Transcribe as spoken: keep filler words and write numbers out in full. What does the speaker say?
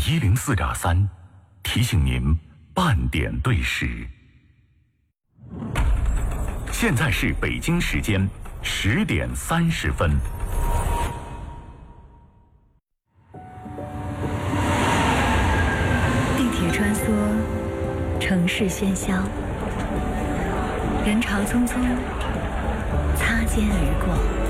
一零四点三，提醒您半点对时。现在是北京时间十点三十分。 地铁穿梭，城市喧嚣，人潮匆匆，擦肩而过。